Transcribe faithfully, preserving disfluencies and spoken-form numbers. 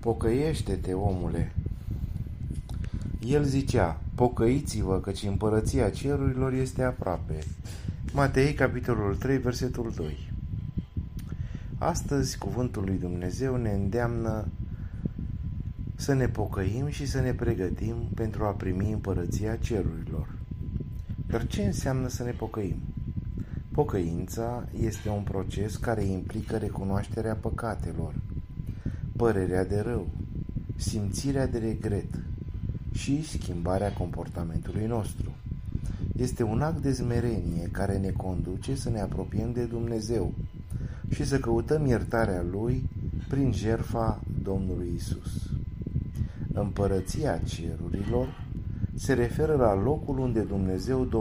Pocăiește-te, omule. El zicea, pocăiți-vă, căci împărăția cerurilor este aproape. Matei, capitolul trei, versetul doi. Astăzi, cuvântul lui Dumnezeu ne îndeamnă să ne pocăim și să ne pregătim pentru a primi împărăția cerurilor. Dar ce înseamnă să ne pocăim? Pocăința este un proces care implică recunoașterea păcatelor, părerea de rău, simțirea de regret și schimbarea comportamentului nostru. Este un act de smerenie care ne conduce să ne apropiem de Dumnezeu și să căutăm iertarea Lui prin jertfa Domnului Isus. Împărăția cerurilor se referă la locul unde Dumnezeu